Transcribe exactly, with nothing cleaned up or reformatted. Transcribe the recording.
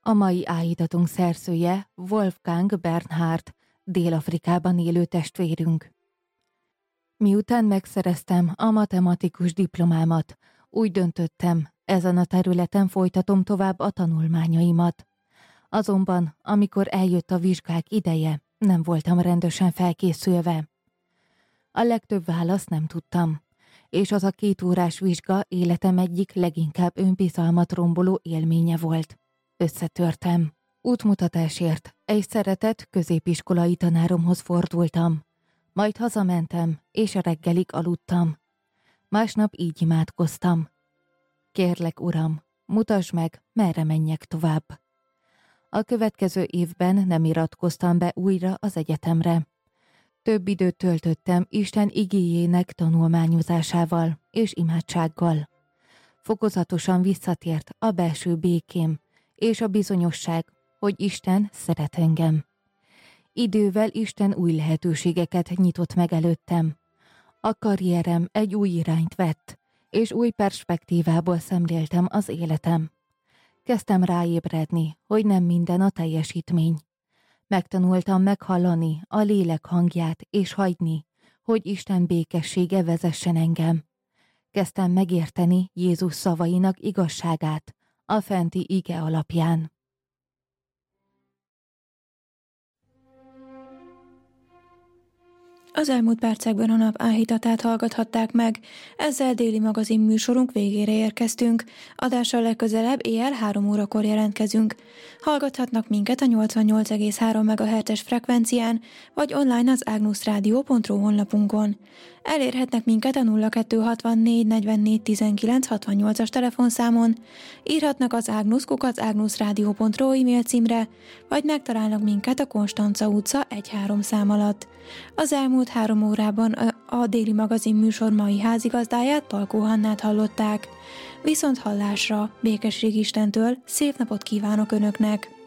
A mai áhítatunk szerzője Wolfgang Bernhard, Dél-Afrikában élő testvérünk. Miután megszereztem a matematikus diplomámat, úgy döntöttem, ezen a területen folytatom tovább a tanulmányaimat. Azonban, amikor eljött a vizsgák ideje, nem voltam rendesen felkészülve. A legtöbb választ nem tudtam, és az a két órás vizsga életem egyik leginkább önbizalmat romboló élménye volt. Összetörtem. Útmutatásért egy szeretett középiskolai tanáromhoz fordultam. Majd hazamentem, és reggelig aludtam. Másnap így imádkoztam. Kérlek, Uram, mutasd meg, merre menjek tovább. A következő évben nem iratkoztam be újra az egyetemre. Több időt töltöttem Isten igéjének tanulmányozásával és imádsággal. Fokozatosan visszatért a belső békém és a bizonyosság, hogy Isten szeret engem. Idővel Isten új lehetőségeket nyitott meg előttem. A karrierem egy új irányt vett, és új perspektívából szemléltem az életem. Kezdtem ráébredni, hogy nem minden a teljesítmény. Megtanultam meghallani a lélek hangját és hagyni, hogy Isten békessége vezessen engem. Kezdtem megérteni Jézus szavainak igazságát a fenti ige alapján. Az elmúlt percekben a nap áhítatát hallgathatták meg, ezzel déli magazin műsorunk végére érkeztünk. Adással legközelebb éjjel három órakor jelentkezünk. Hallgathatnak minket a nyolcvannyolc egész három megahertzes frekvencián, vagy online az agnusradio pont ru honlapunkon. Elérhetnek minket a nulla kettő hatvannégy negyvennégy tizenkilenc hatvannyolcas telefonszámon, írhatnak az Ágnusz kukac agnusradio pont ru e-mail címre, vagy megtalálnak minket a Konstanca utca egy három szám alatt. Az elmúlt három órában a, a déli magazin műsor mai házigazdáját, Palkó Hannát hallották. Viszont hallásra, békesség Istentől, szép napot kívánok Önöknek!